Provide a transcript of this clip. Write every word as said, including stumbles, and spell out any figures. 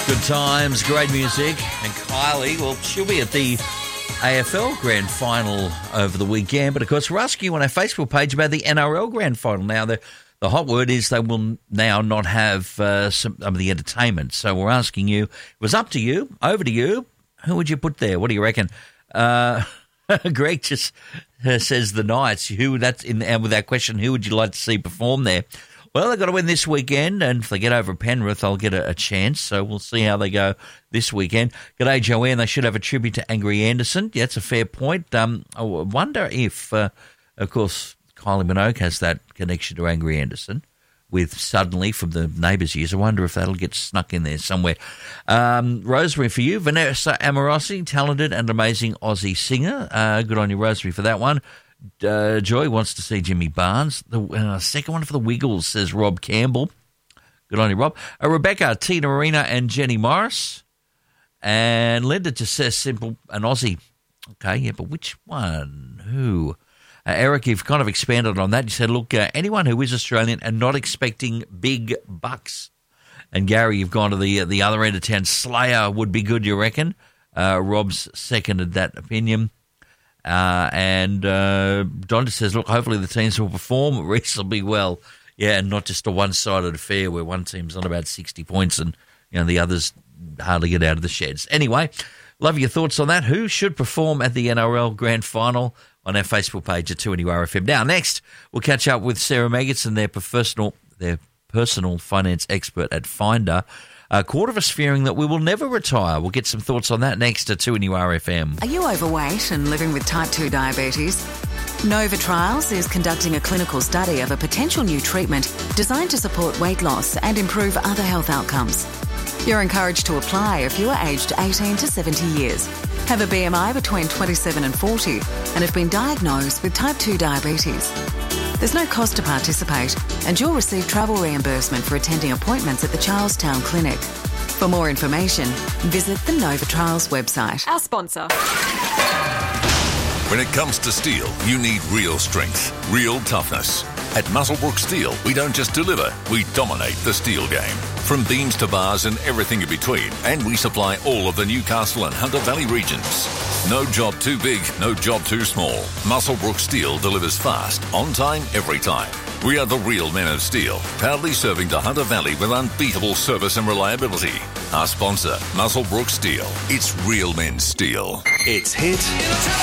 Good times, great music. And Kylie, well, she'll be at the A F L Grand Final over the weekend. But, of course, we're asking you on our Facebook page about the N R L Grand Final. Now, the, the hot word is they will now not have uh, some of the entertainment. So we're asking you, it was up to you, over to you. Who would you put there? What do you reckon? Uh, Greg just uh, says the Knights. Who that's in, and with that question, who would you like to see perform there? Well, they've got to win this weekend, and if they get over Penrith, they'll get a, a chance. So we'll see how they go this weekend. G'day, Joanne. They should have a tribute to Angry Anderson. Yeah, that's a fair point. Um, I wonder if, uh, of course, Kylie Minogue has that connection to Angry Anderson with Suddenly from the Neighbours years. I wonder if that'll get snuck in there somewhere. Um, Rosemary, for you, Vanessa Amorosi, talented and amazing Aussie singer. Uh, good on you, Rosemary, for that one. Uh, Joy wants to see Jimmy Barnes. The uh, second one for the Wiggles, says Rob Campbell. Good on you, Rob. Uh, Rebecca, Tina Arena and Jenny Morris. And Linda just says simple, an Aussie. Okay, yeah, but which one? Who? Uh, Eric, you've kind of expanded on that. You said, look, uh, anyone who is Australian and not expecting big bucks. And Gary, you've gone to the uh, the other end of town. Slayer would be good, you reckon? Uh, Rob's seconded that opinion. Uh, and uh, Don just says, look, hopefully the teams will perform reasonably well. Yeah, and not just a one-sided affair where one team's on about sixty points and you know the others hardly get out of the sheds. Anyway, love your thoughts on that. Who should perform at the N R L Grand Final? On our Facebook page at two N U R F M. Now, next, we'll catch up with Sarah Meggetson, their personal, their personal finance expert at Finder. A quarter of us fearing that we will never retire. We'll get some thoughts on that next at two N U R F M. Are you overweight and living with type two diabetes? Nova Trials is conducting a clinical study of a potential new treatment designed to support weight loss and improve other health outcomes. You're encouraged to apply if you are aged eighteen to seventy years, have a B M I between twenty-seven and forty, and have been diagnosed with type two diabetes. There's no cost to participate, and you'll receive travel reimbursement for attending appointments at the Charlestown Clinic. For more information, visit the Nova Trials website. Our sponsor. When it comes to steel, you need real strength, real toughness. At Muswellbrook Steel, we don't just deliver, we dominate the steel game. From beams to bars and everything in between, and we supply all of the Newcastle and Hunter Valley regions. No job too big, no job too small. Muswellbrook Steel delivers fast, on time, every time. We are the real men of steel, proudly serving the Hunter Valley with unbeatable service and reliability. Our sponsor, Muswellbrook Steel. It's real men's steel. It's hit